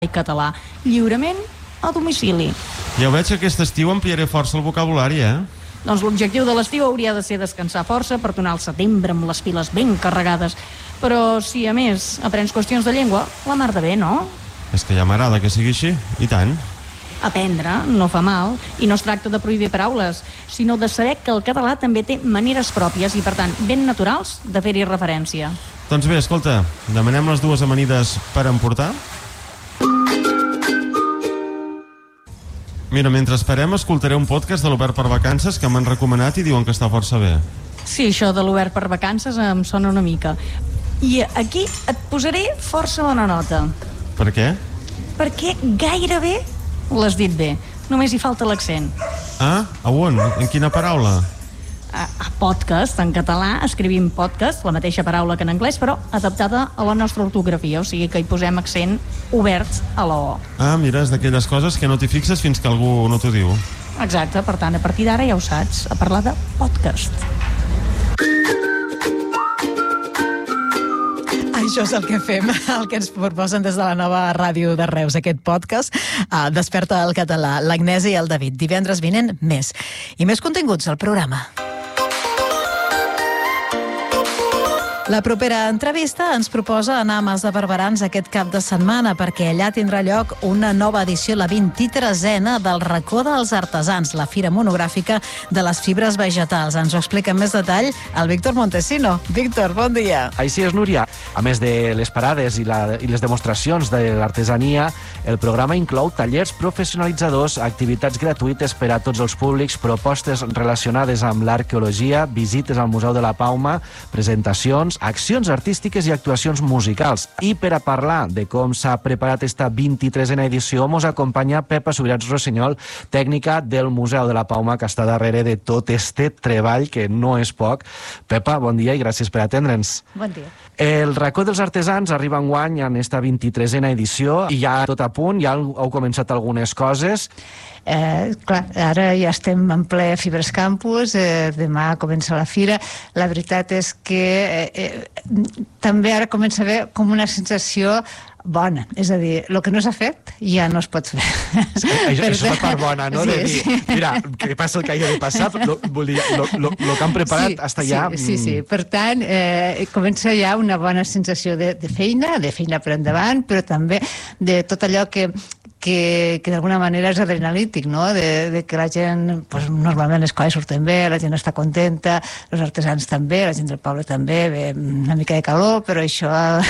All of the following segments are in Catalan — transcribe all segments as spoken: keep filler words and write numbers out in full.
català, lliurement a domicili. Ja veig que aquest estiu ampliaré força el vocabulari, eh? Doncs l'objectiu de l'estiu hauria de ser descansar força per tornar al setembre amb les piles ben carregades. Però si a més aprens qüestions de llengua, la mar de bé, no? És que ja m'agrada que sigui així, i tant. Aprendre no fa mal, i no es tracta de prohibir paraules, sinó de saber que el català també té maneres pròpies i, per tant, ben naturals de fer-hi referència. Doncs bé, escolta, demanem les dues amanides per emportar? Mira, mentre esperem, escoltaré un podcast de l'Obert per Vacances que m'han recomanat i diuen que està força bé. Sí, això de l'Obert per Vacances em sona una mica. I aquí et posaré força bona nota. Per què? Perquè gairebé l'has dit bé. Només hi falta l'accent. Ah, a on? En quina paraula? A, a podcast, en català, escrivim podcast, la mateixa paraula que en anglès, però adaptada a la nostra ortografia, o sigui que hi posem accent obert a la O. Ah, mira, és d'aquelles coses que no t'hi fixes fins que algú no t'ho diu. Exacte, per tant, a partir d'ara ja ho saps, a parlar de podcast. Això és el que fem, el que ens proposen des de la nova ràdio de Reus, aquest podcast, uh, Desperta el català, l'Agnès i el David. Divendres vinent, més. I més continguts al programa. La propera entrevista ens proposa anar a Mas de Barberans aquest cap de setmana perquè allà tindrà lloc una nova edició, la vint-i-tresena del Racó dels Artesans, la fira monogràfica de les fibres vegetals. Ens ho explica en més detall el Víctor Montesino. Víctor, bon dia. Així és, Núria. A més de les parades i, la, i les demostracions de l'artesania, el programa inclou tallers professionalitzadors, activitats gratuïtes per a tots els públics, propostes relacionades amb l'arqueologia, visites al Museu de la Pauma, presentacions, accions artístiques i actuacions musicals. I per a parlar de com s'ha preparat esta vint-i-tresena edició, mos acompanya Pepa Subirats Rossinyol, tècnica del Museu de la Pauma, que està darrere de tot este treball, que no és poc. Pepa, bon dia i gràcies per atendre'ns. Bon dia. El Racó dels Artesans arriba enguany en esta vint-i-tresena edició i ja tot a punt, ja heu començat algunes coses. Eh, clar, ara ja estem en ple Fibres Campus, eh, demà comença la fira. La veritat és que eh, eh, també ara comença a haver com una sensació bona, és a dir, el que no s'ha fet ja no es pot fer. Sí, això, això és la part bona, no? Sí, de dir, sí. Mira, que passa el que hagi de passar, lo, vol dir, lo, lo, lo que han preparat sí, hasta sí, ja... Sí, sí, per tant, eh, comença ja una bona sensació de, de feina, de feina per endavant, però també de tot allò que que, que d'alguna manera és adrenalític, no? De, de que la gent, pues, normalment les coses surten bé, la gent està contenta, els artesans també, la gent del poble també, bé, una mica de calor, però això,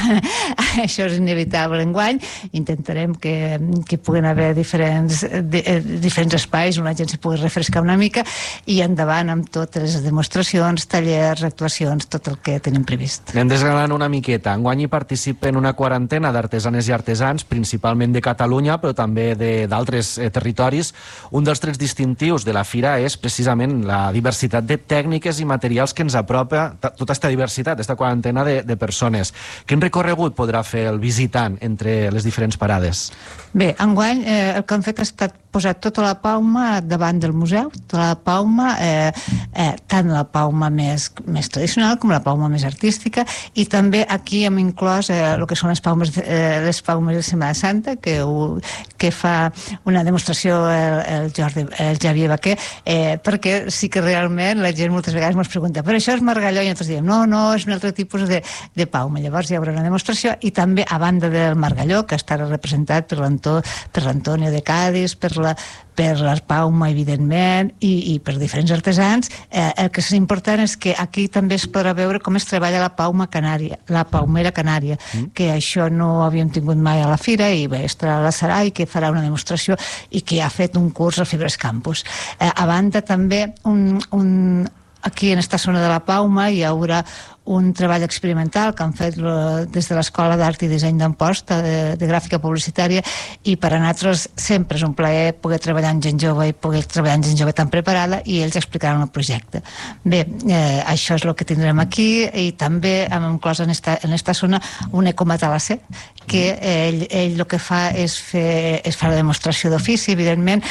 això és inevitable enguany. Intentarem que, que puguen haver diferents, de, diferents espais on la gent s'hi pugui refrescar una mica i endavant amb totes les demostracions, tallers, actuacions, tot el que tenim previst. Anem desgranant una miqueta. Enguany hi participen una quarantena d'artesanes i artesans, principalment de Catalunya, però també d'altres eh, territoris. Un dels trets distintius de la fira és precisament la diversitat de tècniques i materials que ens apropa tota aquesta diversitat, aquesta quarantena de, de persones. Quin recorregut podrà fer el visitant entre les diferents parades? Bé, enguany eh, el que han fet ha estat posar tota la pauma davant del museu, tota la pauma, eh, eh, tant la pauma més, més tradicional com la pauma més artística, i també aquí hem inclòs eh, el que són les paumes, eh, les paumes de Setmana Santa, que, ho, que fa una demostració el, el, Jordi, el Xavier Baquer, eh, perquè sí que realment la gent moltes vegades ens pregunta, però això és margalló, i nosaltres diem, no, no, és un altre tipus de, de pauma. Llavors hi haurà una demostració, i també a banda del margalló, que estarà representat per l'Antonio de Cádiz, per la, per la Pauma, evidentment, i, i per diferents artesans. Eh, el que és important és que aquí també es podrà veure com es treballa la pauma canària, la paumera canària, mm. que això no havíem tingut mai a la fira, i bé, estarà a la Sarai, que farà una demostració i que ha fet un curs al Fibres Campus. Eh, a banda també un, un aquí en esta zona de la Pauma hi haurà un treball experimental que han fet des de l'Escola d'Art i Disseny d'Amposta, de, de gràfica publicitària, i per a nosaltres sempre és un plaer poder treballar amb gent jove i poder treballar amb gent jove tan preparada, i ells explicaran el projecte. Bé, eh, això és el que tindrem aquí, i també hem inclòs en esta, en esta zona un ecomatalassé, que ell, ell el que fa és fer, és fer la demostració d'ofici, evidentment,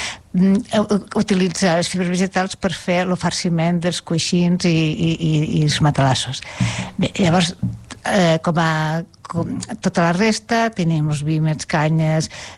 utilitza les fibres vegetals per fer el farciment dels coixins i, i, i, i els matalassos. Bé, llavors, eh, com, a, com, tota la resta, tenim els vímets, canyes,